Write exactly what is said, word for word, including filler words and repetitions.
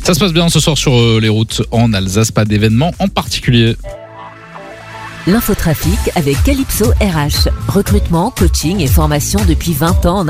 Ça se passe bien ce soir sur euh, les routes en Alsace, pas d'événements en particulier. L'infotrafic avec Calypso R H. Recrutement, coaching et formation depuis vingt ans en